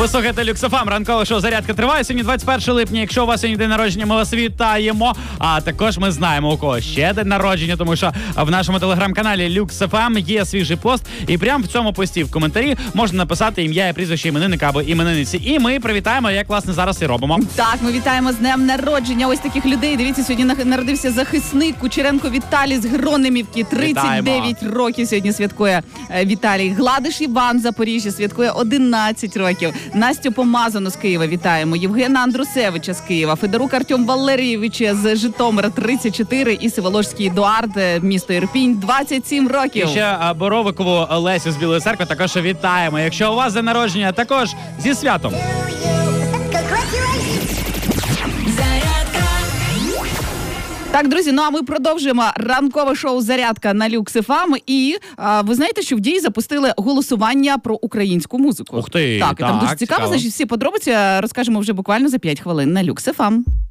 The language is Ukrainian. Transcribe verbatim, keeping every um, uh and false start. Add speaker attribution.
Speaker 1: Ви слухаєте Люкс еф ем, ранкове шоу «Зарядка» триває. Сьогодні двадцять перше липня. Якщо у вас сьогодні день народження, ми вас вітаємо. А також ми знаємо, у кого ще день народження, тому що в нашому телеграм-каналі Люкс еф ем є свіжий пост. І прямо в цьому пості в коментарі можна написати ім'я і прізвище іменинника або іменинниці. І ми привітаємо, як, власне, зараз і робимо.
Speaker 2: Так, ми вітаємо з днем народження ось таких людей. Дивіться, сьогодні народився захисник Кучеренко Віталій з Гронемівки. тридцять дев'ять вітаємо. Років сьогодні святкує Віталій. Гладиш Іван з Запоріжжя святкує одинадцять років. Настю Помазану з Києва вітаємо. Євгена Андрусевича з Києва. Федорук Артем Валерійовича з Житомира тридцять чотири. І Всеволожський Едуард, місто Ірпінь, двадцять сім років.
Speaker 1: І ще Боровикову Лесю з Білої Церкви також вітаємо. Якщо у вас день народження, також зі святом.
Speaker 2: Так, друзі, ну а ми продовжуємо ранкове шоу «Зарядка» на Люкс еф ем. І а, ви знаєте, що в дії запустили голосування про українську музику.
Speaker 1: Ух ти,
Speaker 2: так, і там
Speaker 1: так,
Speaker 2: дуже цікаво,
Speaker 1: цікаво.
Speaker 2: значить всі подробиці розкажемо вже буквально за п'ять хвилин на Люкс еф ем.